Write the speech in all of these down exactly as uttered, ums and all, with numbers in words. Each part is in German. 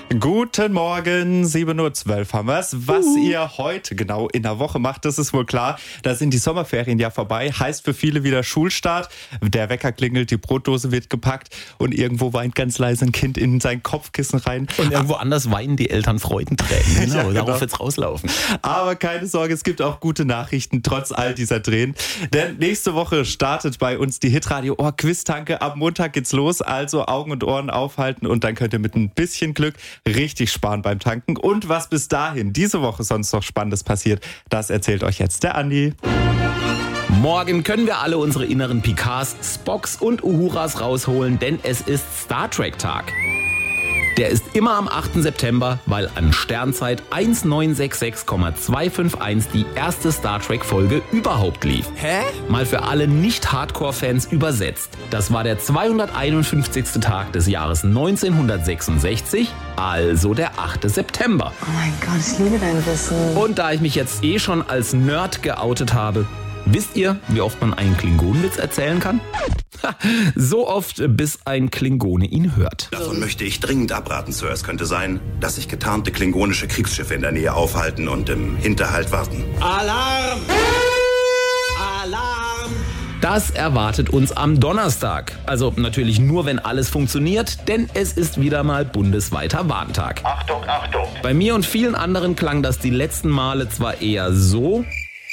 Guten Morgen, sieben Uhr zwölf haben wir es. Was uh. ihr heute genau in der Woche macht, das ist wohl klar. Da sind die Sommerferien ja vorbei. Heißt für viele wieder Schulstart. Der Wecker klingelt, die Brotdose wird gepackt und irgendwo weint ganz leise ein Kind in sein Kopfkissen rein. Und irgendwo anders weinen die Eltern Freudentränen. Genau, ja, genau. Darauf wird's rauslaufen. Aber keine Sorge, es gibt auch gute Nachrichten, trotz all dieser Tränen. Denn nächste Woche startet bei uns die Hitradio Ohr Quiz-Tanke. Ab Montag geht's los, also Augen und Ohren aufhalten und dann könnt ihr mit ein bisschen Glück richtig sparen beim Tanken. Und was bis dahin diese Woche sonst noch Spannendes passiert, das erzählt euch jetzt der Andi. Morgen können wir alle unsere inneren Picards, Spocks und Uhuras rausholen, denn es ist Star Trek Tag. Der ist immer am achten September, weil an Sternzeit neunzehn sechsundsechzig Komma zweihunderteinundfünfzig die erste Star Trek-Folge überhaupt lief. Hä? Mal für alle Nicht-Hardcore-Fans übersetzt. Das war der zweihunderteinundfünfzigste Tag des Jahres neunzehnhundertsechsundsechzig, also der achte September. Oh mein Gott, ich liebe dein Wissen. Und da ich mich jetzt eh schon als Nerd geoutet habe, wisst ihr, wie oft man einen Klingonenwitz erzählen kann? So oft, bis ein Klingone ihn hört. Davon möchte ich dringend abraten, Sir. Es könnte sein, dass sich getarnte klingonische Kriegsschiffe in der Nähe aufhalten und im Hinterhalt warten. Alarm! Alarm! Das erwartet uns am Donnerstag. Also natürlich nur, wenn alles funktioniert, denn es ist wieder mal bundesweiter Warntag. Achtung, Achtung! Bei mir und vielen anderen klang das die letzten Male zwar eher so.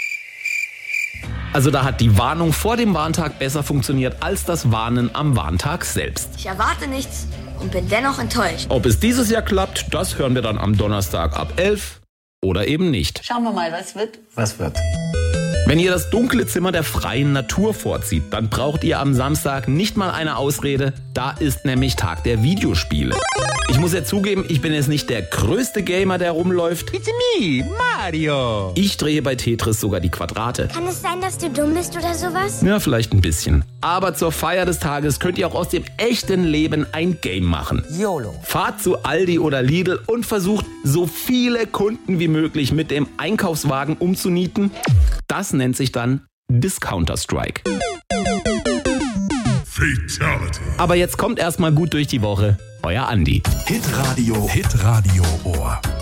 Also da hat die Warnung vor dem Warntag besser funktioniert als das Warnen am Warntag selbst. Ich erwarte nichts und bin dennoch enttäuscht. Ob es dieses Jahr klappt, das hören wir dann am Donnerstag ab elf oder eben nicht. Schauen wir mal, was wird. Was wird? Wenn ihr das dunkle Zimmer der freien Natur vorzieht, dann braucht ihr am Samstag nicht mal eine Ausrede. Da ist nämlich Tag der Videospiele. Ich muss ja zugeben, ich bin jetzt nicht der größte Gamer, der rumläuft. It's me, Mario. Ich drehe bei Tetris sogar die Quadrate. Kann es sein, dass du dumm bist oder sowas? Ja, vielleicht ein bisschen. Aber zur Feier des Tages könnt ihr auch aus dem echten Leben ein Game machen. YOLO. Fahrt zu Aldi oder Lidl und versucht, so viele Kunden wie möglich mit dem Einkaufswagen umzunieten. Das nennt sich dann Discounter-Strike. Fatality. Aber jetzt kommt erstmal gut durch die Woche. Euer Andi. Hitradio, Hitradio Ohr.